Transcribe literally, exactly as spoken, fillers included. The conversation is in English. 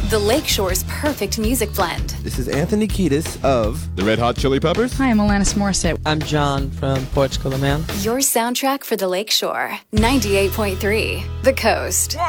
the Lakeshore's perfect music blend. This is Anthony Kiedis of the Red Hot Chili Peppers. Hi, I'm Alanis Morissette. I'm John from Portugal, the Man. Your soundtrack for the Lakeshore. ninety-eight point three, The Coast.